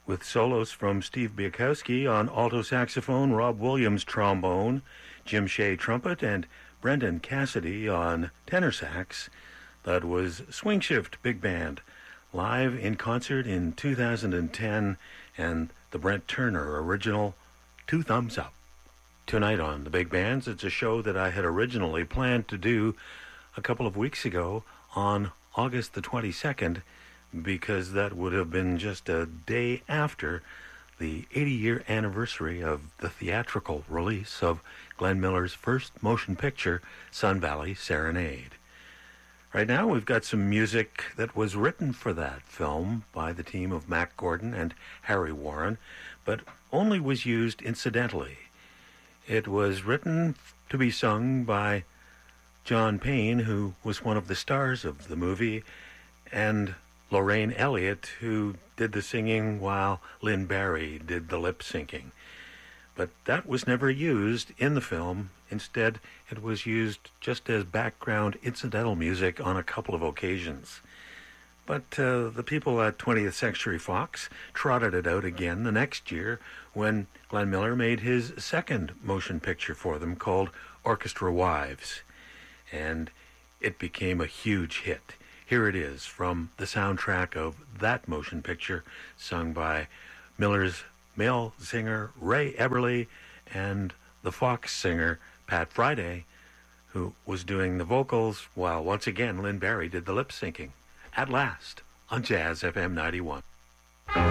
with solos from Steve Biakowski on alto saxophone, Rob Williams trombone, Jim Shea trumpet, and Brendan Cassidy on tenor sax. That was Swing Shift Big Band, live in concert in 2010, and the Brent Turner original, Two Thumbs Up. Tonight on The Big Bands, it's a show that I had originally planned to do a couple of weeks ago on August the 22nd, because that would have been just a day after the 80-year anniversary of the theatrical release of Glenn Miller's first motion picture, Sun Valley Serenade. Right now we've got some music that was written for that film by the team of Mac Gordon and Harry Warren, but only was used incidentally. It was written to be sung by John Payne, who was one of the stars of the movie, and Lorraine Elliott, who did the singing while Lynn Barry did the lip-syncing. But that was never used in the film. Instead, it was used just as background incidental music on a couple of occasions. But the people at 20th Century Fox trotted it out again the next year when Glenn Miller made his second motion picture for them called Orchestra Wives. And it became a huge hit. Here it is from the soundtrack of that motion picture, sung by Miller's male singer Ray Eberly and the Fox singer Pat Friday, who was doing the vocals while once again Lynn Barry did the lip syncing. At last, on Jazz FM 91.